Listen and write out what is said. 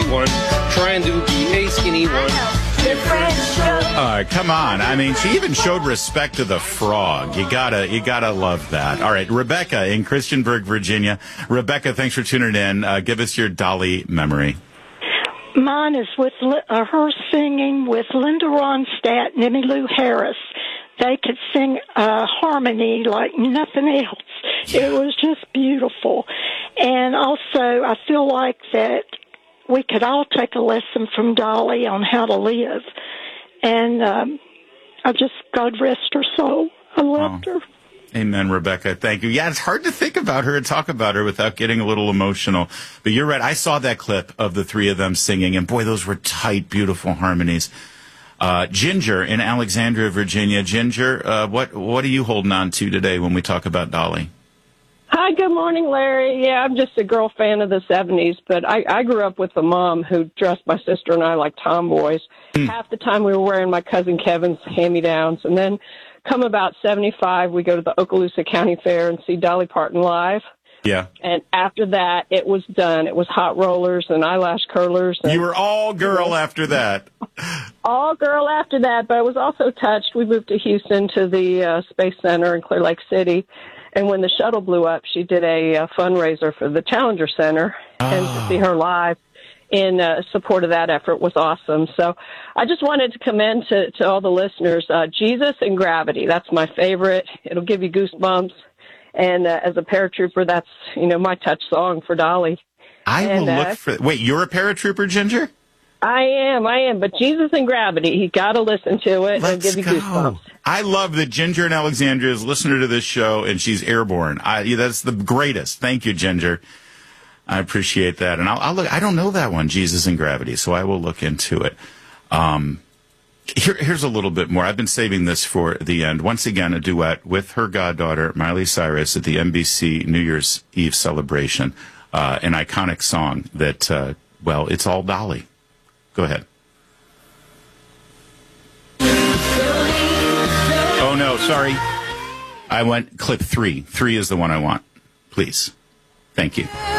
one, trying to be a skinny one. Come on. I mean, she even showed respect to the frog. You gotta love that. All right, Rebecca in Christiansburg, Virginia. Rebecca, thanks for tuning in. Give us your Dolly memory. Mine is with her singing with Linda Ronstadt and Emmylou Harris. They could sing harmony like nothing else. Yeah. It was just beautiful. And also, I feel like that we could all take a lesson from Dolly on how to live. And God rest her soul. I loved her. Amen, Rebecca. Thank you. Yeah, it's hard to think about her and talk about her without getting a little emotional. But you're right. I saw that clip of the three of them singing, and boy, those were tight, beautiful harmonies. Ginger in Alexandria, Virginia. Ginger, what are you holding on to today when we talk about Dolly? Hi, good morning, Larry. Yeah, I'm just a girl fan of the 70s, but I grew up with a mom who dressed my sister and I like tomboys. Half the time we were wearing my cousin Kevin's hand-me-downs, and then come about 75, we go to the Okaloosa County Fair and see Dolly Parton live. Yeah. And after that, it was done. It was hot rollers and eyelash curlers. And, you were all girl after that. All girl after that, but I was also touched. We moved to Houston to the Space Center in Clear Lake City. And when the shuttle blew up, she did a fundraiser for the Challenger Center. And to see her live in support of that effort was awesome. So I just wanted to commend to all the listeners, Jesus and Gravity. That's my favorite. It'll give you goosebumps. And as a paratrooper, that's, my touch song for Dolly. I will look for... Wait, you're a paratrooper, Ginger? I am. But Jesus and Gravity, you got to listen to it and give you goosebumps. I love that Ginger in Alexandria is listener to this show, and she's airborne. That's the greatest. Thank you, Ginger. I appreciate that. And I'll look. I don't know that one, Jesus and Gravity, so I will look into it. Here's a little bit more. I've been saving this for the end. Once again, a duet with her goddaughter, Miley Cyrus, at the NBC New Year's Eve celebration. An iconic song that, it's all Dolly. Go ahead. Oh, no, sorry. I went clip 3. 3 is the one I want. Please. Thank you.